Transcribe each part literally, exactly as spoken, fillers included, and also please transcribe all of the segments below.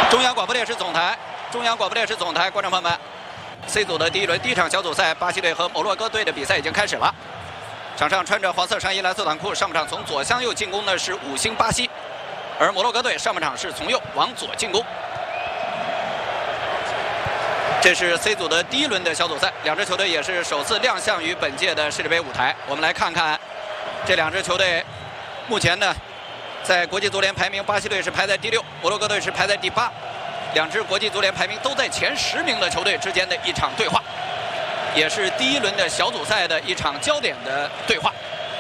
中央广播电视总台，中央广播电视总台，观众朋友们 ，C 组的第一轮第一场小组赛，巴西队和摩洛哥队的比赛已经开始了。场上穿着黄色上衣、蓝色短裤，上半场从左向右进攻的是五星巴西，而摩洛哥队上半场是从右往左进攻。这是 C 组的第一轮的小组赛，两支球队也是首次亮相于本届的世界杯舞台。我们来看看这两支球队目前呢。 在国际足联排名，巴西队是排在第六，摩洛哥队是排在第八，两支国际足联排名都在前十名的球队之间的一场对话，也是第一轮的小组赛的一场焦点的对话。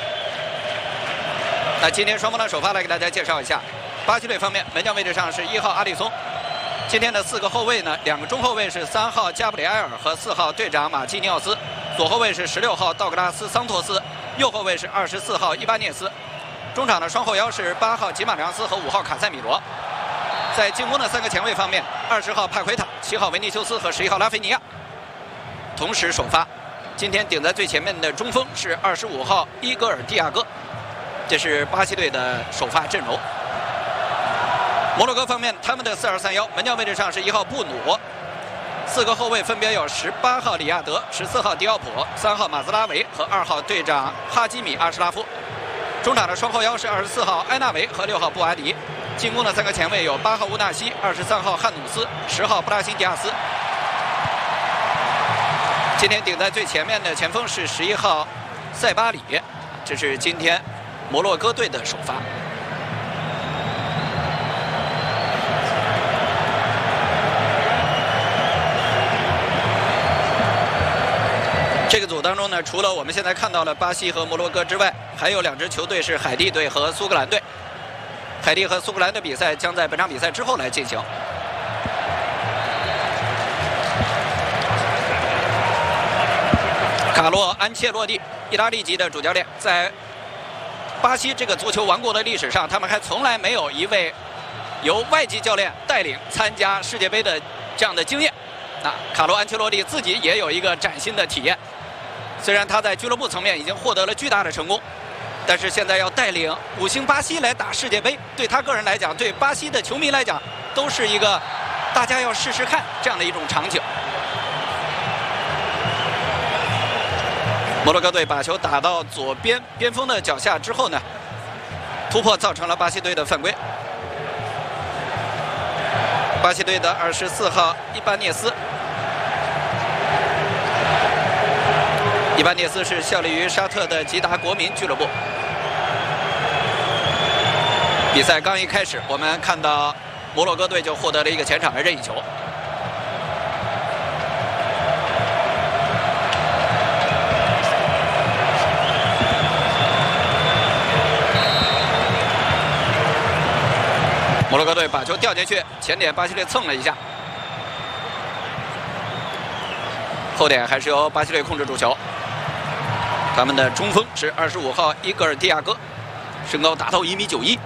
那今天双方的首发来给大家介绍一下，巴西队方面，门将位置上是一号阿里松，今天的四个后卫呢，两个中后卫是三号加布里埃尔和四号队长马基尼奥斯，左后卫是十六号道格拉斯桑托斯，右后卫是二十四号伊巴涅斯。 中场的双后腰是八号吉马良斯和五号卡塞米罗。在进攻的三个前卫方面，二十号帕奎塔、七号维尼修斯和十一号拉菲尼亚同时首发。今天顶在最前面的中锋是二十五号伊戈尔蒂亚戈，这是巴西队的首发阵容。摩洛哥方面，他们的四二三一，门将位置上是一号布努，四个后卫分别有十八号里亚德、十四号迪奥普、三号马兹拉维和二号队长哈基米阿什拉夫。 中场的双后腰是二十四号埃纳维和六号布阿迪，进攻的三个前卫有八号乌纳西、二十三号汉努斯、十号布拉辛迪亚斯。今天顶在最前面的前锋是十一号塞巴里，这是今天摩洛哥队的首发。这个组当中呢，除了我们现在看到了巴西和摩洛哥之外，还有两支球队是海地队和苏格兰队。海地和苏格兰的比赛将在本场比赛之后来进行。卡洛安切洛蒂，意大利籍的主教练，在巴西这个足球王国的历史上，他们还从来没有一位由外籍教练带领参加世界杯的这样的经验。那卡洛安切洛蒂自己也有一个崭新的体验。 虽然他在俱乐部层面已经获得了巨大的成功，但是现在要带领五星巴西来打世界杯，对他个人来讲，对巴西的球迷来讲，都是一个大家要试试看这样的一种场景。摩洛哥队把球打到左边边锋的脚下之后呢，突破造成了巴西队的犯规。巴西队的二十四号伊巴涅斯。 伊巴涅斯是效力于沙特的吉达国民俱乐部。比赛刚一开始，我们看到摩洛哥队就获得了一个前场的任意球。摩洛哥队把球吊进去，前点巴西队蹭了一下，后点还是由巴西队控制住球。 他们的中锋是二十五号伊戈尔蒂亚戈，身高达到一米九一。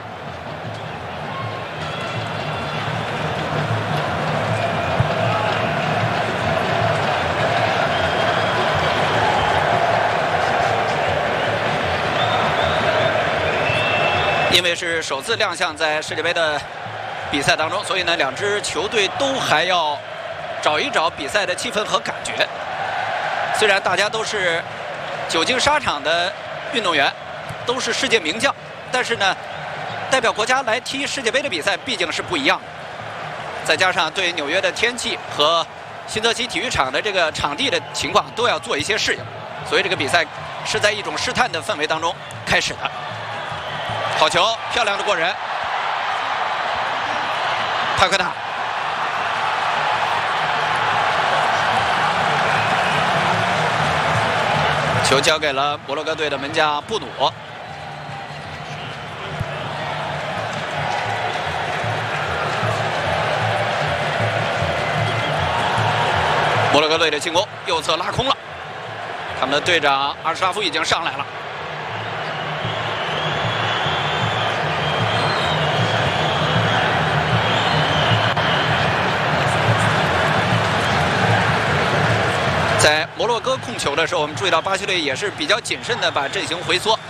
因为是首次亮相在世界杯的比赛当中，所以呢，两支球队都还要找一找比赛的气氛和感觉。虽然大家都是 久经沙场的运动员，都是世界名将，但是呢，代表国家来踢世界杯的比赛毕竟是不一样的。再加上对纽约的天气和新泽西体育场的这个场地的情况都要做一些适应，所以这个比赛是在一种试探的氛围当中开始的。好球，漂亮的过人，帕克塔。 球交给了摩洛哥队的门将布努。摩洛哥队的进攻右侧拉空了，他们的队长阿什拉夫已经上来了。在摩洛哥控球的时候，我们注意到巴西队也是比较谨慎的把阵型回缩，